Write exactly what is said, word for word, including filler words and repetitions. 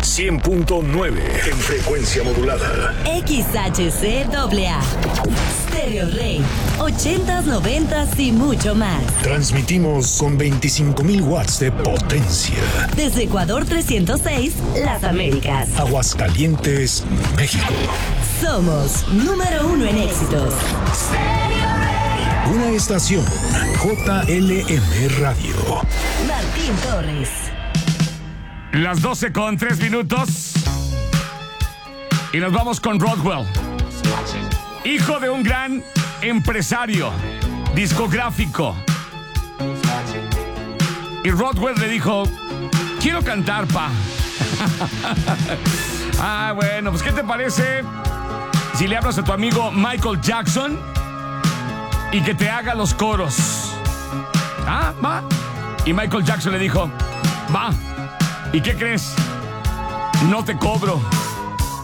cien punto nueve en frecuencia modulada. X H C A A. Stereo Rey. ochentas, noventas y mucho más. Transmitimos con veinticinco mil watts de potencia. Desde Ecuador trescientos seis, Las Américas. Aguascalientes, México. Somos número uno en éxitos. Una estación J L M Radio. Martín Torres. Las doce con tres minutos. Y nos vamos con Rodwell. Hijo de un gran empresario discográfico. Y Rodwell le dijo: quiero cantar, pa. Ah, bueno, pues ¿qué te parece si le hablas a tu amigo Michael Jackson y que te haga los coros? Ah, va. Y Michael Jackson le dijo: va. ¿Y qué crees? No te cobro.